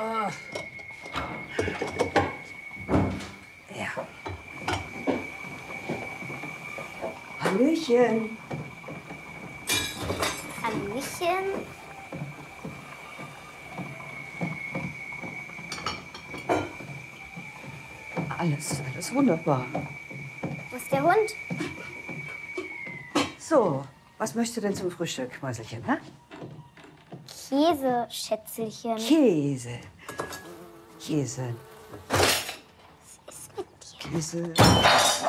Ja. Hallöchen. Hallöchen. Alles wunderbar. Wo ist der Hund? So, was möchtest du denn zum Frühstück, Mäuselchen, hä? Käse, Schätzelchen. Käse. Käse. Was ist mit dir? Käse.